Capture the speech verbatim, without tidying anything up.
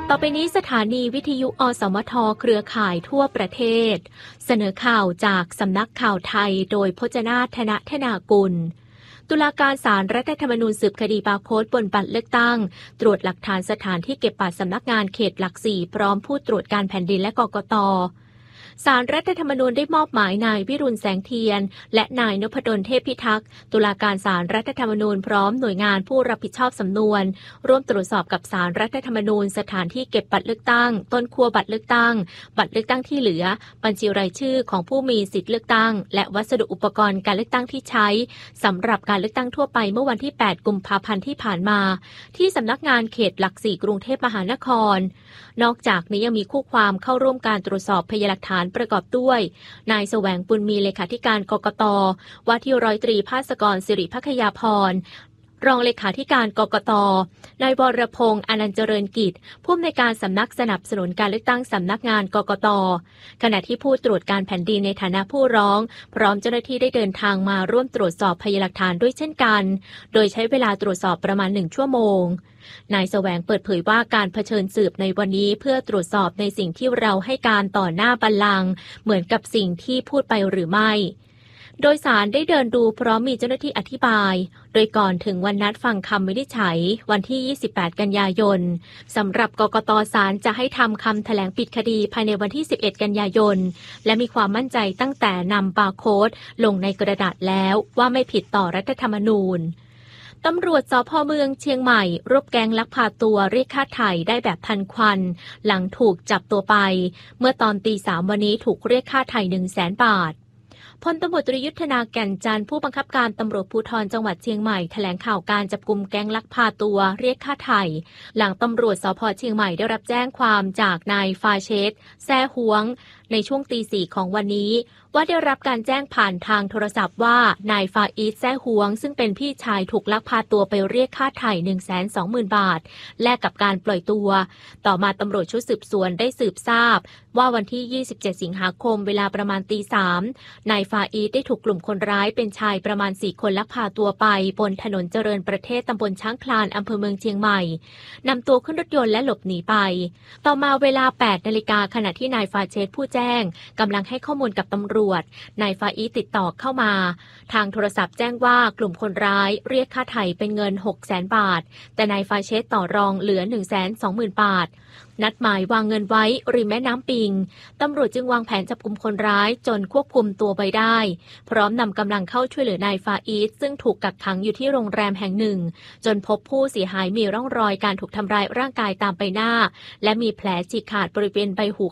ต่อไปนี้สถานีวิทยุอสมทเครือข่ายทั่วประเทศเสนอข่าวจากสำนักข่าวไทยโดยพจนาถ ธนธนากุลตุลาการศาลรัฐธรรมนูญสืบคดีบาร์โค้ดบนบัตรเลือกตั้งตรวจหลักฐานสถานที่เก็บบัตรสำนักงานเขตหลักสี่พร้อมผู้ตรวจการแผ่นดินและกกต.ศาลรัฐธรรมนูญได้มอบหมายนายวิรุณแสงเทียนและนายนพดลเทพพิทักษ์ตุลาการศาลรัฐธรรมนูญพร้อมหน่วยงานผู้รับผิดชอบสำนวนร่วมตรวจสอบกับศาลรัฐธรรมนูญสถานที่เก็บบัตรเลือกตั้งต้นขั้วบัตรเลือกตั้งบัตรเลือกตั้งที่เหลือบัญชีรายชื่อของผู้มีสิทธิเลือกตั้งและวัสดุอุปกรณ์การเลือกตั้งที่ใช้สำหรับการเลือกตั้งทั่วไปเมื่อวันที่แปดกุมภาพันธ์ที่ผ่านมาที่สำนักงานเขตหลักสี่กรุงเทพมหานครนอกจากนี้ยังมีคู่ความเข้าร่วมการตรวจสอบพยานหลักฐานประกอบด้วยนายแสวงบุญมีเลขาธิการกกต.ว่าที่ร้อยตรีภาสกรสิริภัคยาพรรองเลขาธิการกกต.นายวรพงษ์อนันต์เจริญกิจผู้อำนวยการสำนักสนับสนุนการเลือกตั้งสำนักงานกกต.ขณะที่ผู้ตรวจการแผ่นดินในฐานะผู้ร้องพร้อมเจ้าหน้าที่ได้เดินทางมาร่วมตรวจสอบพยานหลักฐานด้วยเช่นกันโดยใช้เวลาตรวจสอบประมาณหนึ่งชั่วโมงนายแสวงเปิดเผยว่าการเผชิญสืบในวันนี้เพื่อตรวจสอบในสิ่งที่เราให้การต่อหน้าบัลลังก์เหมือนกับสิ่งที่พูดไปหรือไม่โดยศาลได้เดินดูพร้อมมีเจ้าหน้าที่อธิบายโดยก่อนถึงวันนัดฟังคำวินิจฉัยวันที่ยี่สิบแปดกันยายนสำหรับกกต.ศาลจะให้ทำคำแถลงปิดคดีภายในวันที่สิบเอ็ดกันยายนและมีความมั่นใจตั้งแต่นำบาร์โค้ดลงในกระดาษแล้วว่าไม่ผิดต่อรัฐธรรมนูญตำรวจสภ.เมืองเชียงใหม่รวบแก๊งลักพาตัวเรียกค่าไถ่ได้แบบทันควันหลังถูกจับตัวไปเมื่อตอนตีสามวันนี้ถูกเรียกค่าไถ่หนึ่งแสนบาทพลตำรวจตรียุทธนาแก่นจันทร์ผู้บังคับการตำรวจภูธรจังหวัดเชียงใหม่แถลงข่าวการจับกุมแก๊งลักพาตัวเรียกค่าไถ่หลังตำรวจสภ.เชียงใหม่ได้รับแจ้งความจากนายฟาเชตแซ่ฮวงในช่วงตีสี่ของวันนี้ว่าได้รับการแจ้งผ่านทางโทรศัพท์ว่านายฟาอีทแซ่ฮวงซึ่งเป็นพี่ชายถูกลักพาตัวไปเรียกค่าไถ่ หนึ่งแสนสองหมื่น บาทแลกกับการปล่อยตัวต่อมาตำรวจชุดสืบสวนได้สืบทราบว่าวันที่ยี่สิบเจ็ดสิงหาคมเวลาประมาณตีสามนายฟาอีทได้ถูกกลุ่มคนร้ายเป็นชายประมาณสี่คนลักพาตัวไปบนถนนเจริญประเทศตำบลช้างคลานอำเภอเมืองเชียงใหม่นำตัวขึ้นรถยนต์และหลบหนีไปต่อมาเวลาแปดนาฬิกาขณะที่นายฟาเชตผู้แจ้งกำลังให้ข้อมูลกับตำรวจนายฟาอีติดต่อเข้ามาทางโทรศัพท์แจ้งว่ากลุ่มคนร้ายเรียกค่าไถ่เป็นเงิน หกแสน บาทแต่นายฟาเชตต่อรองเหลือ หนึ่งแสนสองหมื่น บาทนัดหมายวางเงินไว้ริมแม่น้ำปิงตำรวจจึงวางแผนจับกุมคนร้ายจนควบคุมตัวไปได้พร้อมนำกำลังเข้าช่วยเหลือนายฟาอีทซึ่งถูกกักขังอยู่ที่โรงแรมแห่งหนึ่งจนพบผู้เสียหายมีร่องรอยการถูกทำร้ายร่างกายตามใบหน้าและมีแผลฉีกขาดบริเวณใบหู